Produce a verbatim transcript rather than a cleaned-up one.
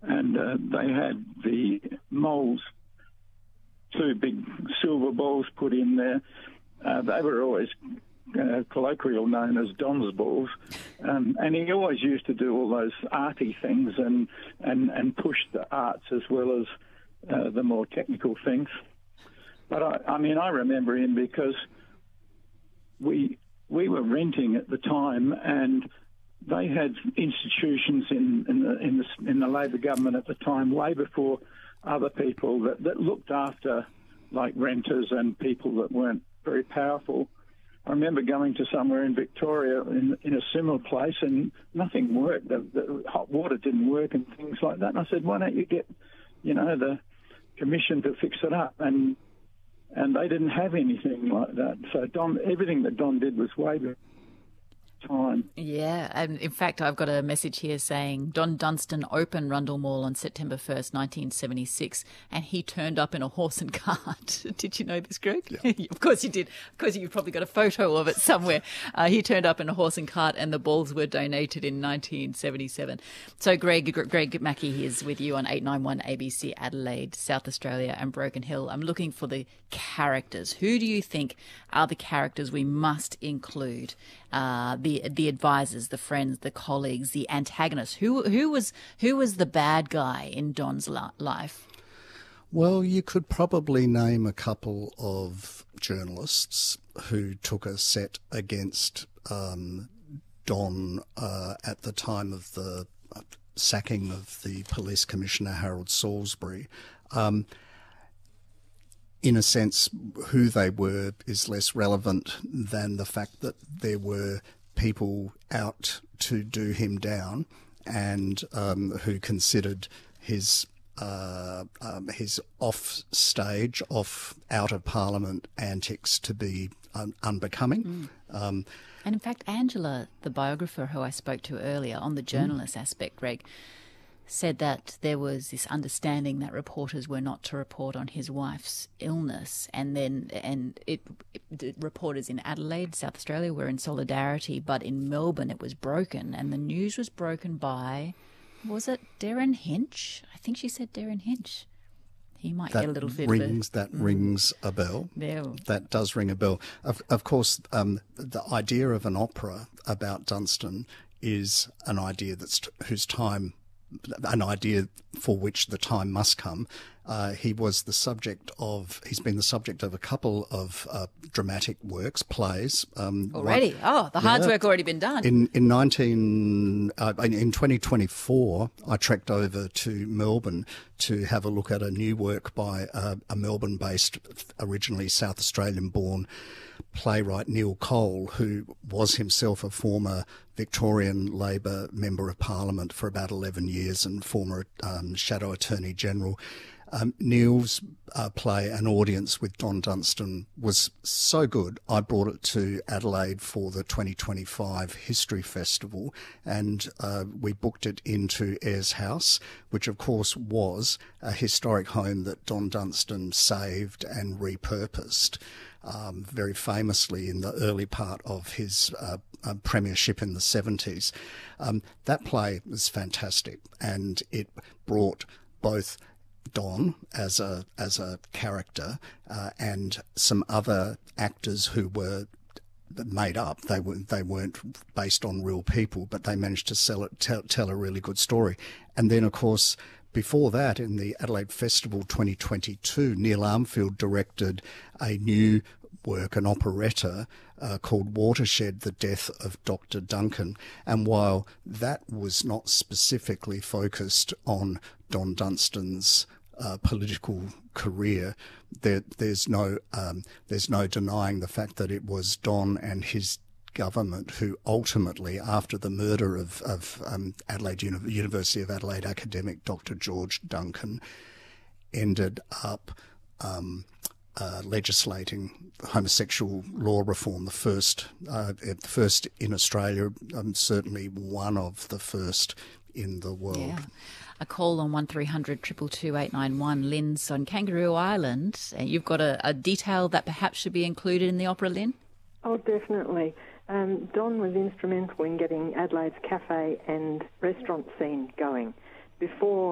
and uh, they had the moles, two big silver balls put in there. Uh, they were always uh, colloquial known as Don's balls, um, and he always used to do all those arty things and, and, and push the arts as well as uh, the more technical things. But I, I mean, I remember him because we we were renting at the time, and they had institutions in in the in the, in the Labor government at the time, way before other people that, that looked after like renters and people that weren't very powerful. I remember going to somewhere in Victoria in, in a similar place, and nothing worked. The, the hot water didn't work and things like that. And I said, why don't you get, you know, the commission to fix it up? And and they didn't have anything like that. So Don, everything that Don did was way before time. Yeah, and in fact, I've got a message here saying Don Dunstan opened Rundle Mall on September first, nineteen seventy-six, and he turned up in a horse and cart. Did you know this, Greg? Yeah. Of course you did. Of course, you've probably got a photo of it somewhere. Uh, he turned up in a horse and cart, and the balls were donated in nineteen seventy-seven. So Greg, Greg Mackey is with you on eight ninety-one A B C Adelaide, South Australia and Broken Hill. I'm looking for the characters. Who do you think are the characters we must include? Uh, the the advisors, the friends, the colleagues, the antagonists. Who who was who was the bad guy in Don's life? Well, you could probably name a couple of journalists who took a set against um, Don uh, at the time of the sacking of the police commissioner Harold Salisbury. Um, In a sense, who they were is less relevant than the fact that there were people out to do him down, and um, who considered his uh, um, his off stage, off out of Parliament antics to be un- unbecoming. Mm. Um, and in fact, Angela, the biographer who I spoke to earlier on the journalist mm. aspect, Greg, said that there was this understanding that reporters were not to report on his wife's illness, and then and it, it reporters in Adelaide, South Australia, were in solidarity, but in Melbourne it was broken, and the news was broken by, was it Darren Hinch? I think she said Darren Hinch. He might that get a little bit rings, of a, That mm. rings a bell. Yeah. That does ring a bell. Of, of course, um, the idea of an opera about Dunstan is an idea that's whose time... an idea for which the time must come. Uh, he was the subject of, he's been the subject of a couple of uh, dramatic works, plays. Um, already? One, oh, the hard yeah, work already been done. In in nineteen uh, in twenty twenty-four, I trekked over to Melbourne to have a look at a new work by uh, a Melbourne-based, originally South Australian-born playwright Neil Cole, who was himself a former Victorian Labor Member of Parliament for about eleven years and former um, Shadow Attorney General. Um, Neil's uh, play, An Audience with Don Dunstan, was so good, I brought it to Adelaide for the twenty twenty-five History Festival, and uh, we booked it into Ayers House, which of course was a historic home that Don Dunstan saved and repurposed. Um, very famously in the early part of his uh, uh, premiership in the seventies. Um, that play was fantastic, and it brought both Don as a as a character uh, and some other actors who were made up. They were they weren't based on real people, but they managed to sell it, tell, tell a really good story. And then, of course, before that, in the Adelaide Festival twenty twenty-two, Neil Armfield directed a new work, an operetta uh, called Watershed, The Death of Doctor Duncan. And while that was not specifically focused on Don Dunstan's uh, political career, there, there's no um, there's no denying the fact that it was Don and his government who ultimately, after the murder of, of um, Adelaide Uni- University of Adelaide academic Doctor George Duncan, ended up um, uh, legislating homosexual law reform, the first, uh, first in Australia, um, certainly one of the first in the world. Yeah. A call on one three hundred two two two eight nine one. Lynn's on Kangaroo Island. You've got a, a detail that perhaps should be included in the opera, Lynn? Oh, definitely. Um, Don was instrumental in getting Adelaide's cafe and restaurant scene going. Before